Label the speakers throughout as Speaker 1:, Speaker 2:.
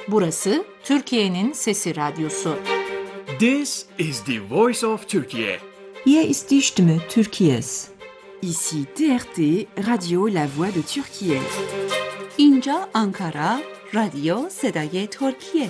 Speaker 1: Burası Türkiye'nin Sesi Radyosu.
Speaker 2: This is the voice of Turkey.
Speaker 3: Hier ist die Stimme Türkiye's.
Speaker 4: Ici TRT, Radio La Voix de Türkiye.
Speaker 3: اینجا آنکارا، رادیو صدای ترکیه.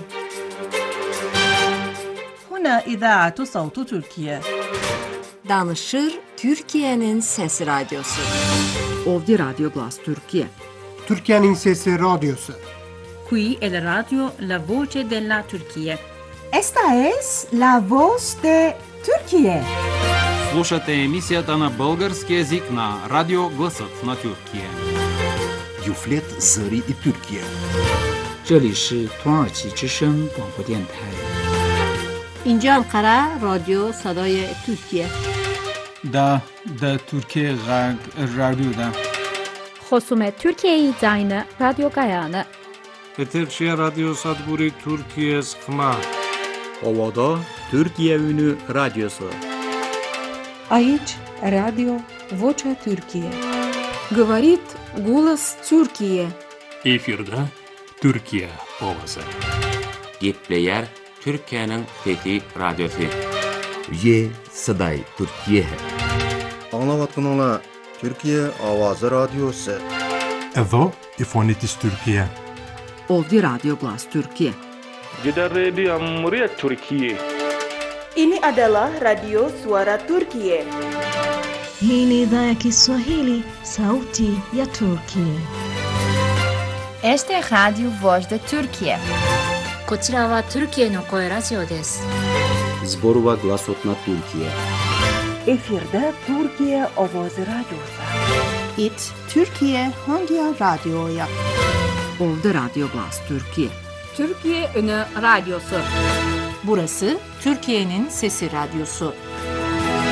Speaker 5: هنا إذاعة صوت تركيا.
Speaker 1: Danışır Türkiye'nin Sesi Radyosu.
Speaker 4: Ovdje Radio Glas Türkiye.
Speaker 6: Türkiye'nin Sesi Radyosu.
Speaker 5: Qui è la radio La Voce della Turchia.
Speaker 7: Esta es La Voz de Türkiye.
Speaker 8: Слушате емисията на български език на Радио Гласът на Тюркия.
Speaker 9: Юфлет Зари и Türkiye.
Speaker 10: 这里是土耳其之声广播电台。
Speaker 1: اینجا انقره رادیو صدای ترکیه.
Speaker 11: دا ترکیه غرب رادیو دا.
Speaker 12: خصوم ترکیه زاین رادیو گایانه.
Speaker 13: Peterşehir Radyo Sadburi Türkiye Sıkma.
Speaker 14: Ovada Türkiye Ünü Radyosu.
Speaker 15: Aici Radio Vocea Türkiye.
Speaker 16: Говорит голос Türkiye.
Speaker 17: Efirde Türkiye Ovası.
Speaker 18: Gepleyer Türkiye'nin Fethi Radyosu.
Speaker 9: Ye Saday Türkiye.
Speaker 19: Anlavatkanlar Türkiye Avazı Radyosu.
Speaker 20: Evo İfonitis Türkiye.
Speaker 4: Ovdje Radio Glas Türkiye.
Speaker 13: Gider Radio Muria Türkiye.
Speaker 21: Ini adalah Radio Suara Turkiye.
Speaker 22: Hii ni idhaa ya Kiswahili, Sauti ya Turkiye.
Speaker 23: Este Radio Voz de Türkiye.
Speaker 24: こちらはトルキエの声ラジオです。
Speaker 14: Zborova Glasot na Türkiye.
Speaker 21: Efirde Türkiye Ovoz Radyosu.
Speaker 25: It Türkiye Hangi Radyo'ya?
Speaker 4: Ovdje Radio Glas Türkiye.
Speaker 1: Türkiye Ünü Radyosu. Burası Türkiye'nin Sesi Radyosu.